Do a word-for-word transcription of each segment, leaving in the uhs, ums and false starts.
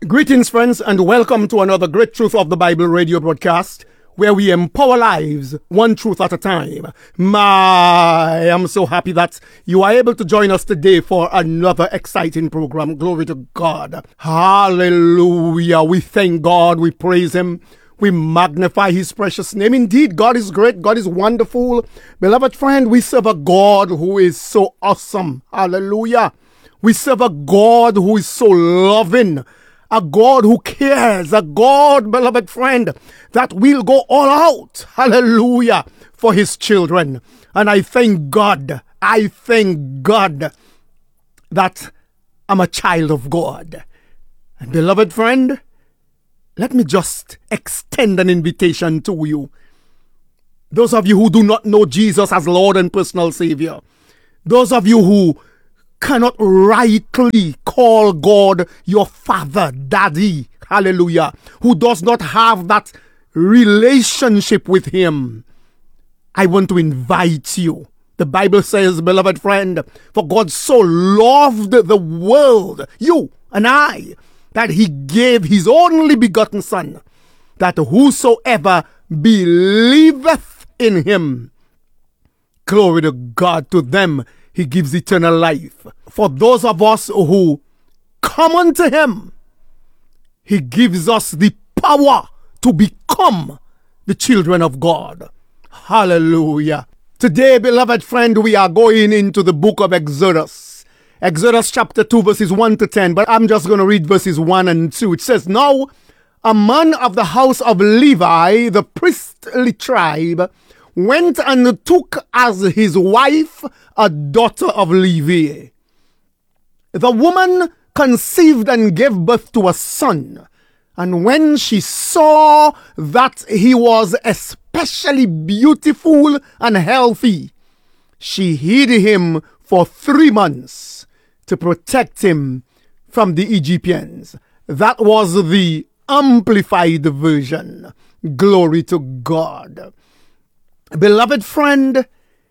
Greetings, friends, and welcome to another Great Truth of the Bible radio broadcast, where we empower lives one truth at a time. My, I'm so happy that you are able to join us today for another exciting program. Glory to God. Hallelujah. We thank God. We praise Him. We magnify His precious name. Indeed, God is great. God is wonderful. Beloved friend, we serve a God who is so awesome. Hallelujah. We serve a God who is so loving. A God who cares, a God, beloved friend, that will go all out, hallelujah, for His children. And I thank God, I thank God that I'm a child of God. And beloved friend, let me just extend an invitation to you. Those of you who do not know Jesus as Lord and personal Savior, those of you who cannot rightly call God your father, daddy, hallelujah, who does not have that relationship with Him, I want to invite you. The Bible says, beloved friend, for God so loved the world, you and I, that He gave His only begotten Son, that whosoever believeth in Him, glory to God, to them He gives eternal life. For those of us who come unto Him, He gives us the power to become the children of God. Hallelujah. Today, beloved friend, we are going into the book of Exodus. Exodus chapter two, verses one to ten. But I'm just going to read verses one and two. It says, Now a man of the house of Levi, the priestly tribe, went and took as his wife a daughter of Levi. The woman conceived and gave birth to a son. And when she saw that he was especially beautiful and healthy, she hid him for three months to protect him from the Egyptians. That was the amplified version. Glory to God. Beloved friend,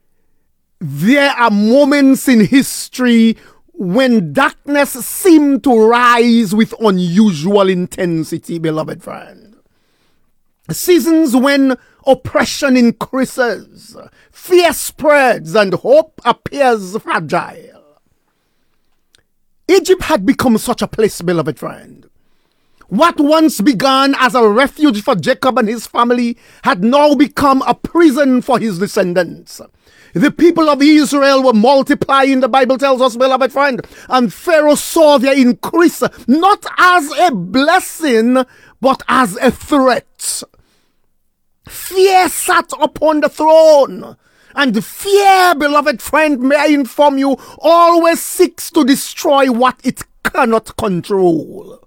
there are moments in history when darkness seemed to rise with unusual intensity, beloved friend. Seasons when oppression increases, fear spreads, and hope appears fragile. Egypt had become such a place, beloved friend. What once began as a refuge for Jacob and his family had now become a prison for his descendants. The people of Israel were multiplying, the Bible tells us, beloved friend, and Pharaoh saw their increase not as a blessing, but as a threat. Fear sat upon the throne, and fear, beloved friend, may I inform you, always seeks to destroy what it cannot control.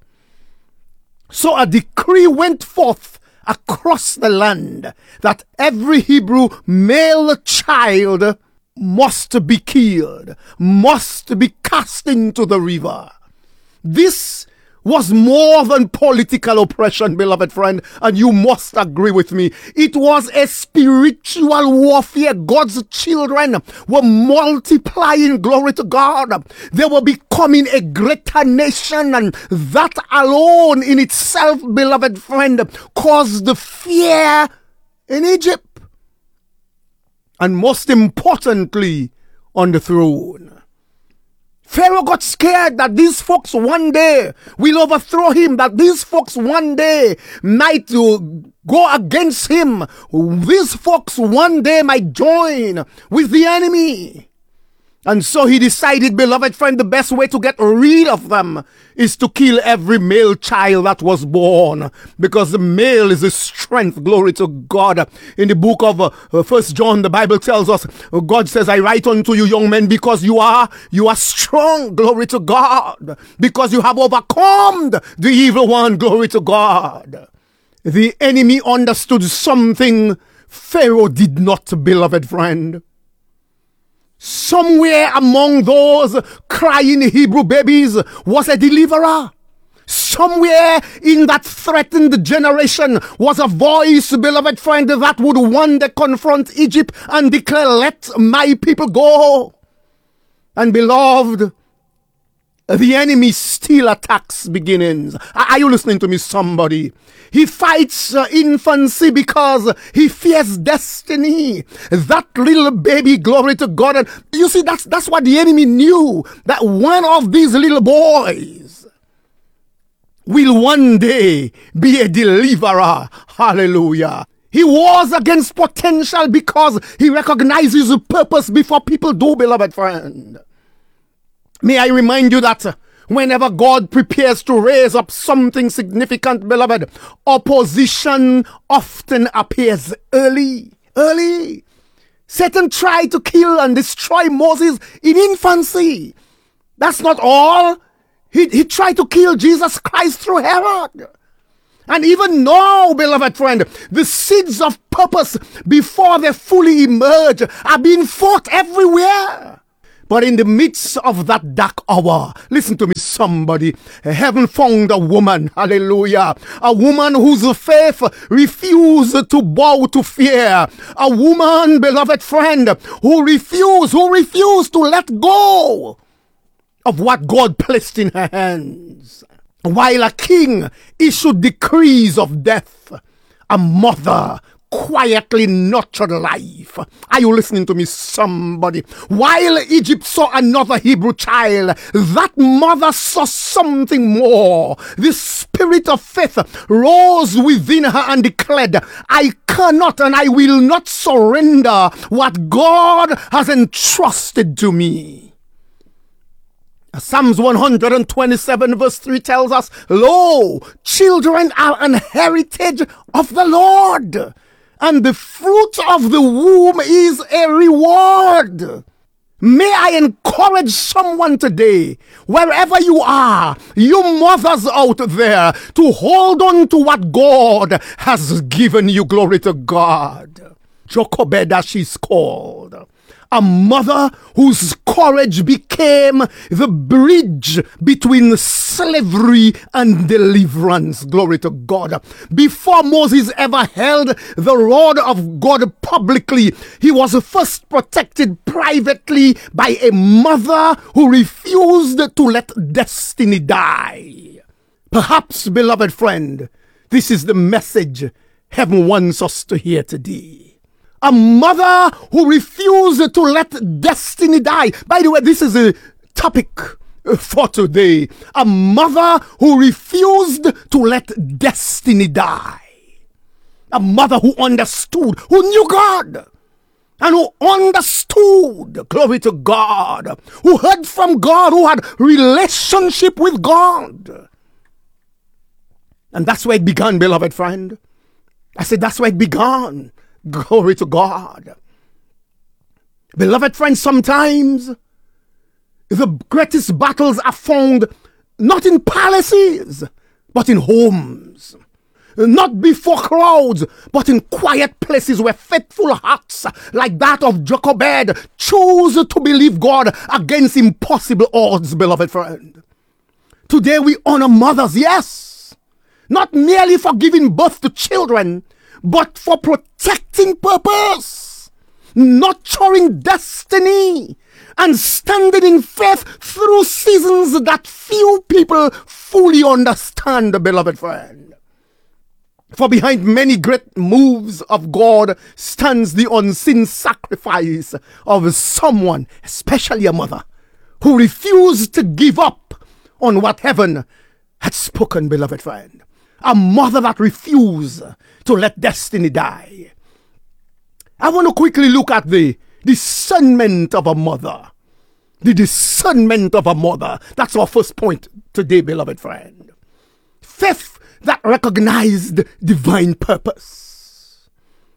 So a decree went forth across the land that every Hebrew male child must be killed, must be cast into the river. This was more than political oppression, beloved friend, and you must agree with me. It was a spiritual warfare. God's children were multiplying, glory to God. They were becoming a greater nation, and that alone in itself, beloved friend, caused the fear in Egypt. And most importantly, on the throne. Pharaoh got scared that these folks one day will overthrow him, that these folks one day might uh, go against him. These folks one day might join with the enemy. And so he decided, beloved friend, the best way to get rid of them is to kill every male child that was born, because the male is a strength. Glory to God. In the book of uh, First John, the Bible tells us, uh, God says, I write unto you, young men, because you are you are strong. Glory to God. Because you have overcome the evil one. Glory to God. The enemy understood something Pharaoh did not, beloved friend. Somewhere among those crying Hebrew babies was a deliverer. Somewhere in that threatened generation was a voice, beloved friend, that would one day confront Egypt and declare, let my people go. And beloved, the enemy still attacks beginnings. Are you listening to me, somebody? He fights uh, infancy because he fears destiny. That little baby, glory to God. And you see, that's, that's what the enemy knew. That one of these little boys will one day be a deliverer. Hallelujah. He wars against potential because he recognizes the purpose before people do, beloved friend. May I remind you that whenever God prepares to raise up something significant, beloved, opposition often appears early. Early. Satan tried to kill and destroy Moses in infancy. That's not all. He, he tried to kill Jesus Christ through Herod. And even now, beloved friend, the seeds of purpose before they fully emerge are being fought everywhere. But in the midst of that dark hour, listen to me, somebody, heaven found a woman, hallelujah, a woman whose faith refused to bow to fear, a woman, beloved friend, who refused, who refused to let go of what God placed in her hands. While a king issued decrees of death, a mother quietly nurtured life. Are you listening to me, somebody? While Egypt saw another Hebrew child, that mother saw something more. The spirit of faith rose within her and declared, I cannot and I will not surrender what God has entrusted to me. Psalms one hundred twenty-seven verse three tells us, Lo, children are an heritage of the Lord, and the fruit of the womb is a reward. May I encourage someone today, wherever you are, you mothers out there, to hold on to what God has given you. Glory to God. Jochebed, as she's called. A mother whose courage became the bridge between slavery and deliverance. Glory to God. Before Moses ever held the rod of God publicly, he was first protected privately by a mother who refused to let destiny die. Perhaps, beloved friend, this is the message heaven wants us to hear today. A mother who refused to let destiny die. By the way, this is a topic for today. A mother who refused to let destiny die. A mother who understood, who knew God, and who understood, glory to God, who heard from God, who had relationship with God. And that's where it began, beloved friend. I said that's where it began. Glory to God. Beloved friends, sometimes the greatest battles are found not in palaces, but in homes. Not before crowds, but in quiet places where faithful hearts like that of Jochebed choose to believe God against impossible odds, beloved friend. Today we honor mothers, yes, not merely for giving birth to children, but for protecting purpose, nurturing destiny, and standing in faith through seasons that few people fully understand, beloved friend. For behind many great moves of God stands the unseen sacrifice of someone, especially a mother, who refused to give up on what heaven had spoken, beloved friend. A mother that refused to let destiny die. I want to quickly look at the discernment of a mother. The discernment of a mother. That's our first point today, beloved friend. Faith that recognized divine purpose.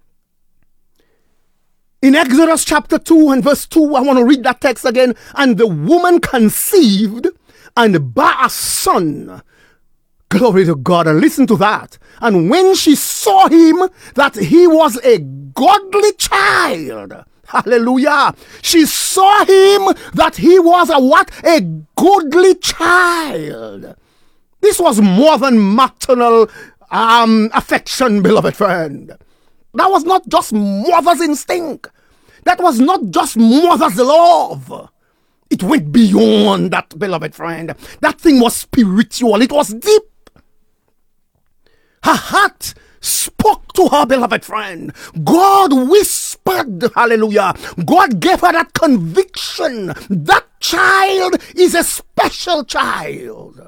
In Exodus chapter two and verse two, I want to read that text again. And the woman conceived and bare a son. Glory to God. And listen to that. And when she saw him, that he was a godly child. Hallelujah. She saw him that he was a what? A godly child. This was more than maternal um, affection, beloved friend. That was not just mother's instinct. That was not just mother's love. It went beyond that, beloved friend. That thing was spiritual. It was deep. Her heart spoke to her, beloved friend. God whispered, hallelujah. God gave her that conviction. That child is a special child.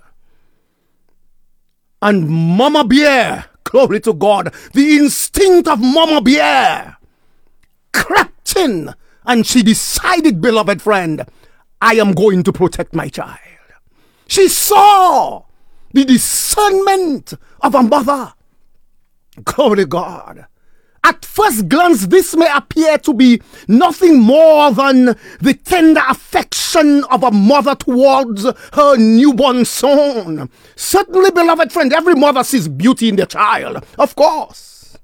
And Mama Bear, glory to God, the instinct of Mama Bear crept in, and she decided, beloved friend, I am going to protect my child. She saw the discernment of a mother. Glory to God. At first glance, this may appear to be nothing more than the tender affection of a mother towards her newborn son. Certainly, beloved friend, every mother sees beauty in their child, of course.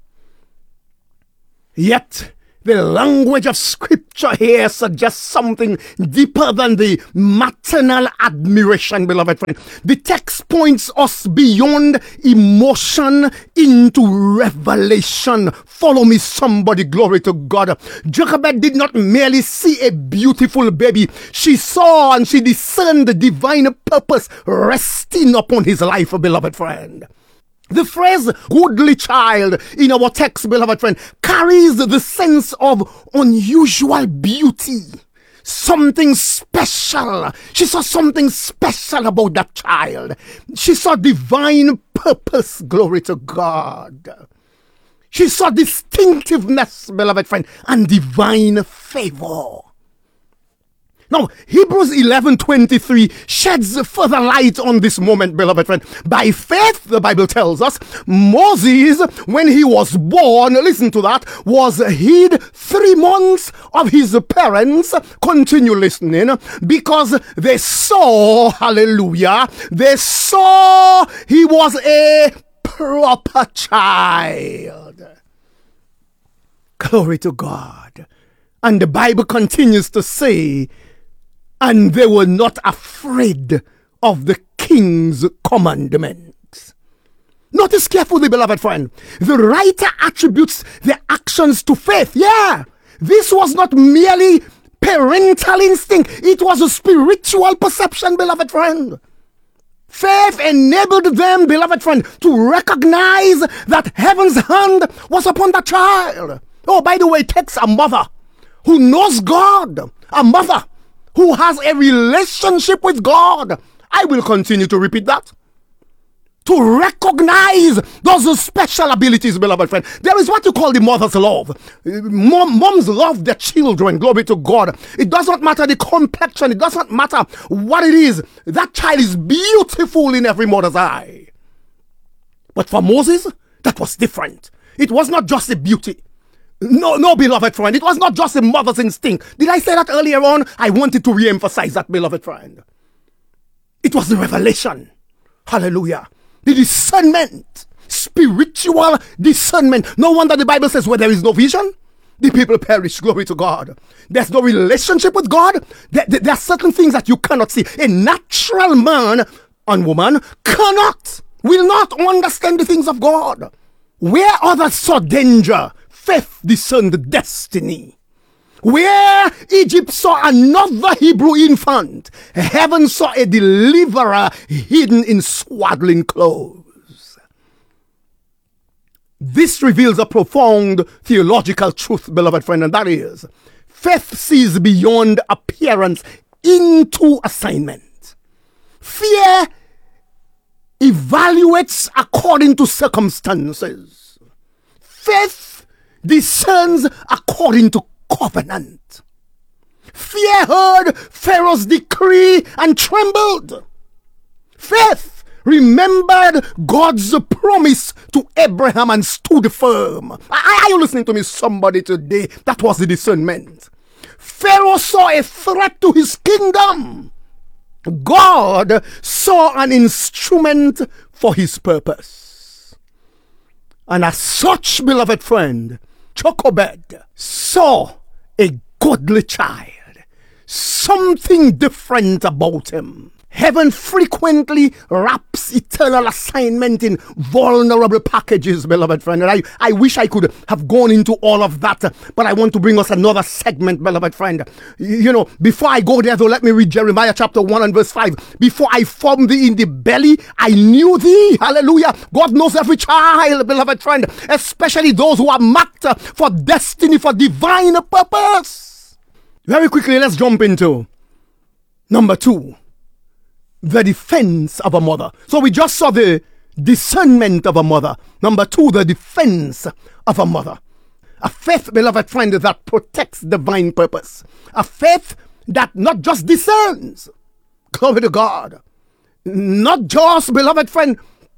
Yet, the language of scripture here suggests something deeper than the maternal admiration, beloved friend. The text points us beyond emotion into revelation. Follow me, somebody, glory to God. Jochebed did not merely see a beautiful baby. She saw and she discerned the divine purpose resting upon his life, beloved friend. The phrase goodly child in our text, beloved friend, carries the sense of unusual beauty. Something special. She saw something special about that child. She saw divine purpose, glory to God. She saw distinctiveness, beloved friend, and divine favor. Now, Hebrews eleven twenty-three sheds further light on this moment, beloved friend. By faith, the Bible tells us, Moses, when he was born, listen to that, was hid three months of his parents, continue listening, because they saw, hallelujah, they saw he was a proper child. Glory to God. And the Bible continues to say, and they were not afraid of the king's commandments. Notice carefully, beloved friend. The writer attributes their actions to faith. Yeah, this was not merely parental instinct. It was a spiritual perception, beloved friend. Faith enabled them, beloved friend, to recognize that heaven's hand was upon the child. Oh, by the way, it takes a mother who knows God, a mother who has a relationship with God. I will continue to repeat that. To recognize those special abilities, beloved friend. There is what you call the mother's love. Mom, moms love their children, glory to God. It does not matter the complexion. It doesn't matter what it is. That child is beautiful in every mother's eye. But for Moses, that was different. It was not just a beauty. No, no, beloved friend. It was not just a mother's instinct. Did I say that earlier on? I wanted to re-emphasize that, beloved friend. It was the revelation. Hallelujah. The discernment. Spiritual discernment. No wonder the Bible says where there is no vision, the people perish. Glory to God. There's no relationship with God. There, there, there are certain things that you cannot see. A natural man and woman cannot, will not understand the things of God. Where others saw danger, faith discerned destiny. Where Egypt saw another Hebrew infant, heaven saw a deliverer hidden in swaddling clothes. This reveals a profound theological truth, beloved friend, and that is, faith sees beyond appearance into assignment. Fear evaluates according to circumstances. Faith discerns according to covenant. Fear heard Pharaoh's decree and trembled. Faith remembered God's promise to Abraham and stood firm. Are you listening to me, somebody, today? That was the discernment. Pharaoh saw a threat to his kingdom. God saw an instrument for his purpose. And as such, beloved friend, Jochebed saw a godly child. Something different about him. Heaven frequently wraps God's eternal assignment in vulnerable packages, beloved friend. And I, I wish I could have gone into all of that, but I want to bring us another segment, beloved friend. You know, before I go there, though, let me read Jeremiah chapter one and verse five. Before I formed thee in the belly, I knew thee. Hallelujah. God knows every child, beloved friend, especially those who are marked for destiny, for divine purpose. Very quickly, let's jump into number two. The defense of a mother. So we just saw the discernment of a mother. Number two, the defense of a mother. A faith, beloved friend, that protects divine purpose. A faith that not just discerns, glory to God, not just, beloved friend,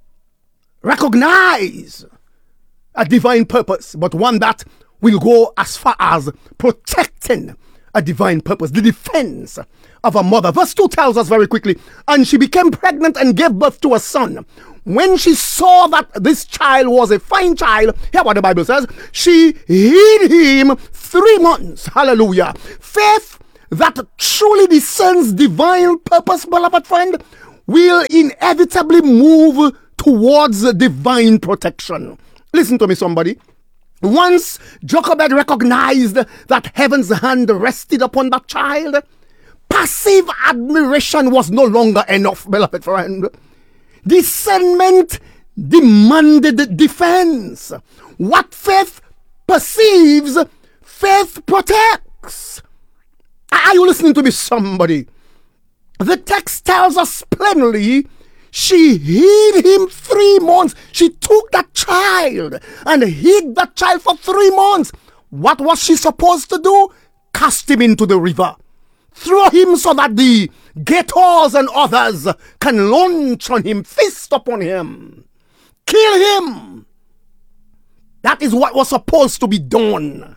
recognize a divine purpose, but one that will go as far as protecting a divine purpose, the defense of a mother. Verse two tells us very quickly, and she became pregnant and gave birth to a son. When she saw that this child was a fine child, hear what the Bible says, she hid him three months. Hallelujah. Faith that truly discerns divine purpose, beloved friend, will inevitably move towards divine protection. Listen to me, somebody. Once Jochebed recognized that heaven's hand rested upon that child, passive admiration was no longer enough, beloved friend. Discernment demanded defense. What faith perceives, faith protects. Are you listening to me, somebody? The text tells us plainly, she hid him three months. She took that child and hid that child for three months. What was she supposed to do? Cast him into the river. Throw him so that the gators and others can launch on him, feast upon him, kill him. That is what was supposed to be done.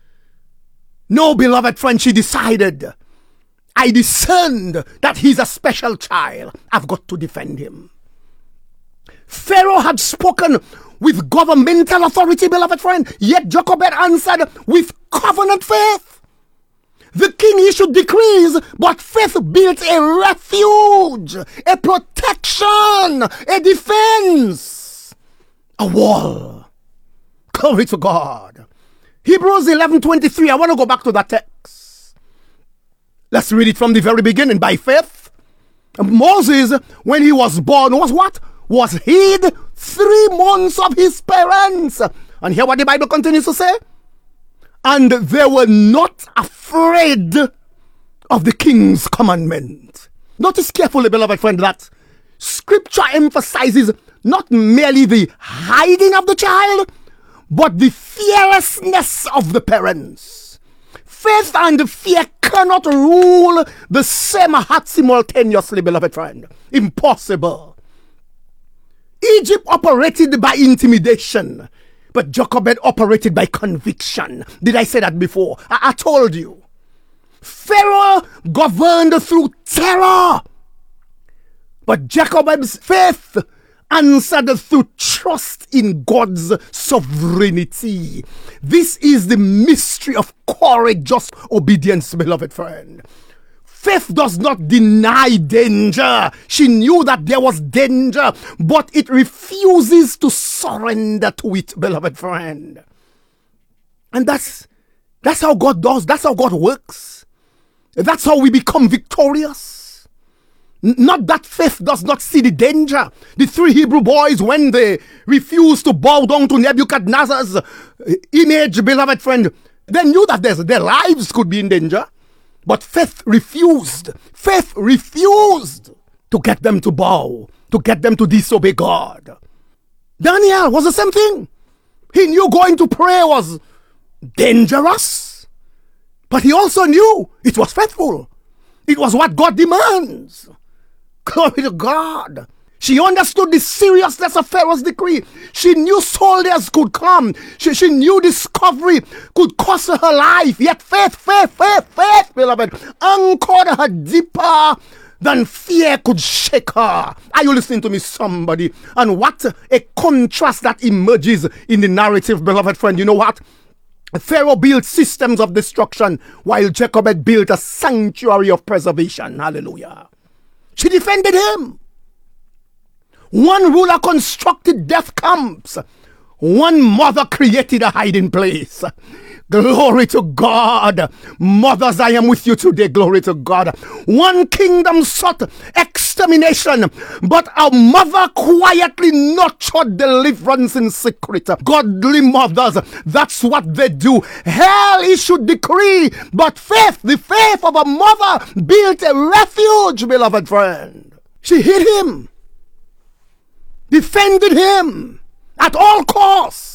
No, beloved friend, she decided, I discerned that he's a special child. I've got to defend him. Pharaoh had spoken with governmental authority, beloved friend, yet Jochebed answered with covenant faith. The king issued decrees, but faith built a refuge, a protection, a defense, a wall. Glory to God. Hebrews eleven twenty-three. I want to go back to that text. Let's read it from the very beginning. By faith, Moses, when he was born, was what? Was hid three months of his parents. And hear what the Bible continues to say. And they were not afraid of the king's commandment. Notice carefully, beloved friend, that scripture emphasizes not merely the hiding of the child, but the fearlessness of the parents. Faith and fear cannot rule the same heart simultaneously, beloved friend. Impossible. Egypt operated by intimidation, but Jochebed operated by conviction. Did I say that before? I, I told you. Pharaoh governed through terror, but Jochebed's faith answered through trust in God's sovereignty. This is the mystery of courageous obedience, beloved friend. Faith does not deny danger. She knew that there was danger, but it refuses to surrender to it, beloved friend. And that's that's how God does. That's how God works. That's how we become victorious. Not that faith does not see the danger. The three Hebrew boys, when they refused to bow down to Nebuchadnezzar's image, beloved friend, they knew that their lives could be in danger. But faith refused. Faith refused to get them to bow, to get them to disobey God. Daniel was the same thing. He knew going to pray was dangerous, but he also knew it was faithful. It was what God demands. Glory to God. She understood the seriousness of Pharaoh's decree. She knew soldiers could come. She, she knew discovery could cost her her life. Yet faith, faith, faith, faith, beloved, anchored her deeper than fear could shake her. Are you listening to me, somebody? And what a contrast that emerges in the narrative, beloved friend. You know what? Pharaoh built systems of destruction while Jochebed built a sanctuary of preservation. Hallelujah. She defended him. One ruler constructed death camps. One mother created a hiding place. Glory to God. Mothers, I am with you today. Glory to God. One kingdom sought extermination, but a mother quietly nurtured deliverance in secret. Godly mothers, that's what they do. Hell issued decree, but faith, the faith of a mother, built a refuge, beloved friend. She hid him, defended him at all costs.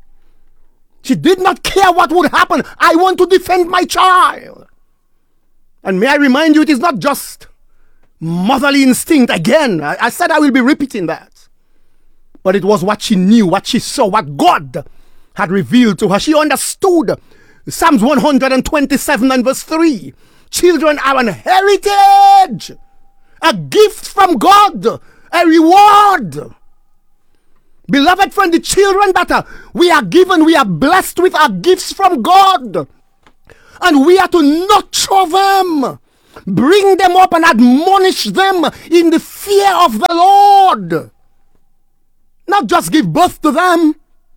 She did not care what would happen. I want to defend my child. And may I remind you, it is not just motherly instinct. Again, I, I said I will be repeating that. But it was what she knew, what she saw, what God had revealed to her. She understood Psalms one hundred twenty-seven and verse three. Children are an heritage, a gift from God, a reward. Beloved friend, the children that uh, we are given, we are blessed with, are gifts from God. And we are to nurture them, bring them up and admonish them in the fear of the Lord. Not just give birth to them,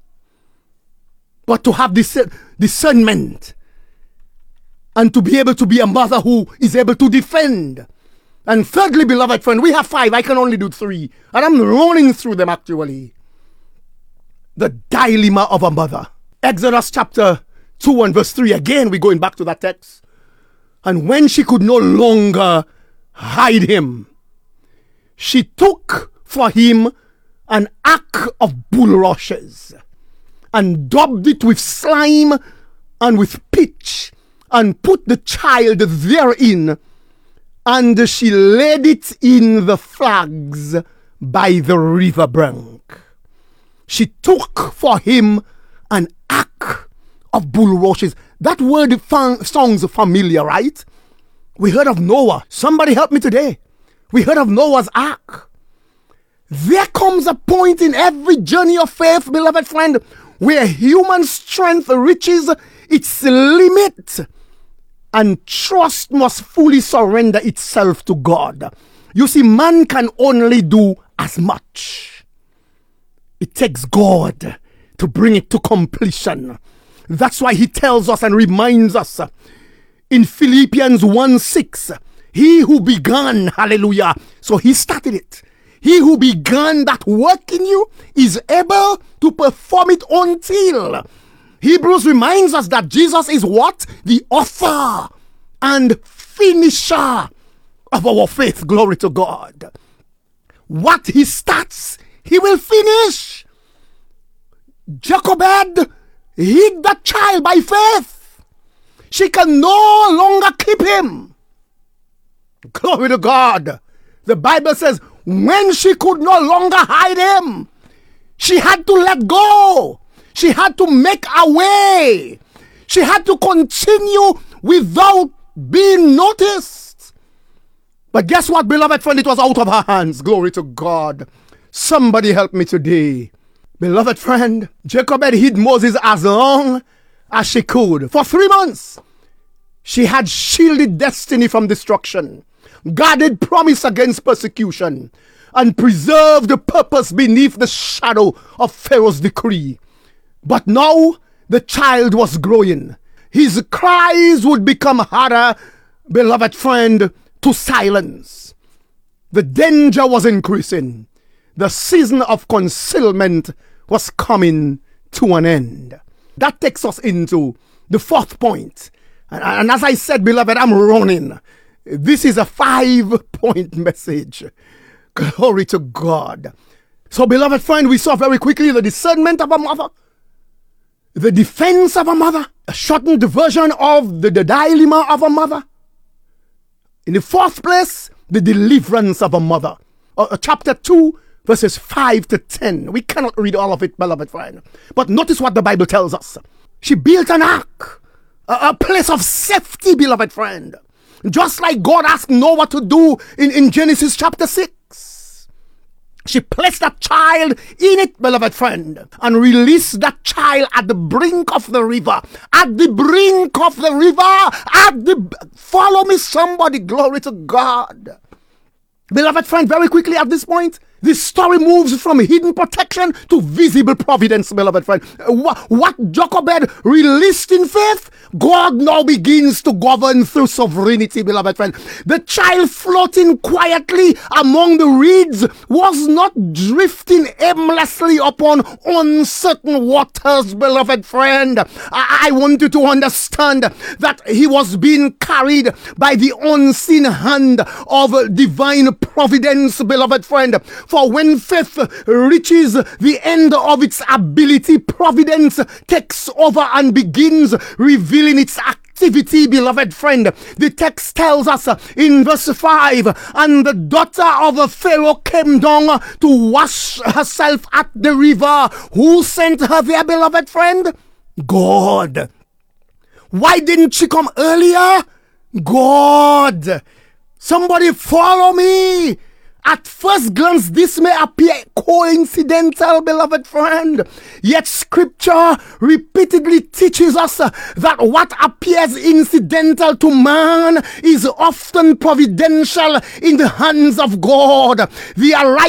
but to have this discernment and to be able to be a mother who is able to defend. And thirdly, beloved friend, we have five. I can only do three. And I'm running through them actually. The dilemma of a mother. Exodus chapter two and verse three. Again, we're going back to that text. And when she could no longer hide him, she took for him an ark of bulrushes and daubed it with slime and with pitch and put the child therein, and she laid it in the flags by the river brink. She took for him an ark of bulrushes. That word sounds familiar, right? We heard of Noah. Somebody help me today. We heard of Noah's ark. There comes a point in every journey of faith, beloved friend, where human strength reaches its limit and trust must fully surrender itself to God. You see, man can only do as much. It takes God to bring it to completion. That's why he tells us and reminds us in Philippians one six, he who began, hallelujah, so he started it. He who began that work in you is able to perform it until. Hebrews reminds us that Jesus is what? The author and finisher of our faith. Glory to God. What he starts, he will finish. Jochebed hid that child by faith. She can no longer keep him. Glory to God. The Bible says, when she could no longer hide him, she had to let go. She had to make a way. She had to continue without being noticed. But guess what, beloved friend? It was out of her hands. Glory to God. Somebody help me today. Beloved friend, Jochebed hid Moses as long as she could. For three months, she had shielded destiny from destruction, guarded promise against persecution, and preserved the purpose beneath the shadow of Pharaoh's decree. But now the child was growing. His cries would become harder, beloved friend, to silence. The danger was increasing. The season of concealment was coming to an end. That takes us into the fourth point. And, and as I said, beloved, I'm running. This is a five-point message. Glory to God. So, beloved friend, we saw very quickly the discernment of a mother, the defense of a mother, a shortened version of the, the dilemma of a mother. In the fourth place, the deliverance of a mother. Uh, chapter two, verses five to ten. We cannot read all of it, beloved friend. But notice what the Bible tells us. She built an ark, a, a place of safety, beloved friend. Just like God asked Noah to do in, in Genesis chapter six. She placed that child in it, beloved friend, and released that child at the brink of the river. At the brink of the river. At the... Follow me, somebody. Glory to God. Beloved friend, very quickly at this point, The story moves from hidden protection to visible providence, beloved friend. What, what Jochebed released in faith, God now begins to govern through sovereignty, beloved friend. The child floating quietly among the reeds was not drifting aimlessly upon uncertain waters, beloved friend. I, I want you to understand that he was being carried by the unseen hand of divine providence, beloved friend. For when faith reaches the end of its ability, providence takes over and begins revealing its activity, beloved friend. The text tells us in verse five, and the daughter of Pharaoh came down to wash herself at the river. Who sent her there, beloved friend? God. Why didn't she come earlier? God. Somebody follow me. At first glance, this may appear coincidental, beloved friend. Yet scripture repeatedly teaches us that what appears incidental to man is often providential in the hands of God. The